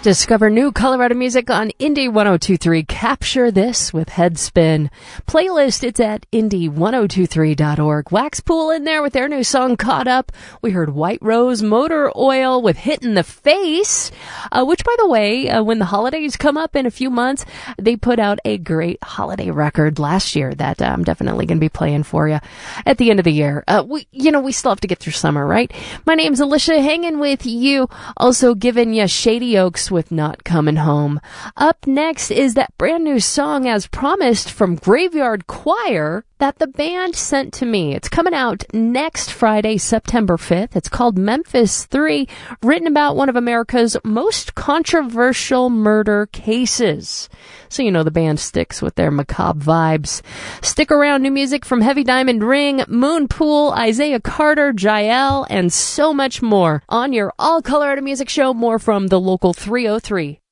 Discover new Colorado music on Indie 102.3. Capture this with Headspin. Playlist, it's at indie1023.org. Wax Pool in there with their new song, Caught Up. We heard White Rose Motor Oil with Hit in the Face, which, by the way, when the holidays come up in a few months, they put out a great holiday record last year that I'm definitely going to be playing for you at the end of the year. We still have to get through summer, right? My name's Alicia, hanging with you, also giving you Shady Oaks with Not Coming Home. Up next is that brand new song, as promised, from Graveyard Choir that the band sent to me. It's coming out next Friday, September 5th. It's called Memphis 3, written about one of America's most controversial murder cases. So you know the band sticks with their macabre vibes. Stick around, new music from Heavy Diamond Ring, Moonpool, Isaiah Carter, Jael, and so much more on your All Colorado Music Show. More from the local 303.